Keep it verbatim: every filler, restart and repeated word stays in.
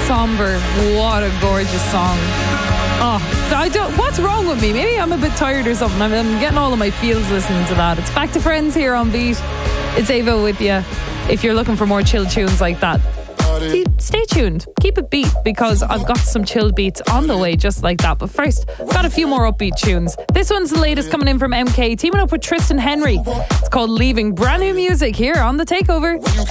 somber. What a gorgeous song. Oh, I don't. What's wrong with me? Maybe I'm a bit tired or something. I'm, I'm getting all of my feels listening to that. It's Back to Friends here on Beat. It's Ava with you. If you're looking for more chill tunes like that, stay tuned. Keep it beat, because I've got some chill beats on the way just like that. But first, I've got a few more upbeat tunes. This one's the latest coming in from M K, teaming up with Tristan Henry. It's called Leaving. Brand new music here on The Takeover.